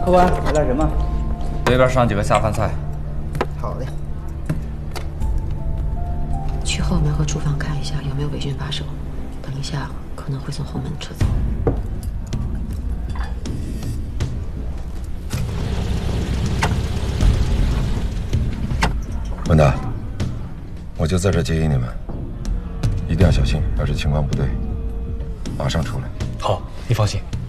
副官，来点什么？ 那边上几个下饭菜。 好嘞。 去后门和厨房看一下有没有伪军把手，等一下可能会从后门撤走。 文达，我就在这接应你们，一定要小心，要是情况不对，马上出来。 好，你放心。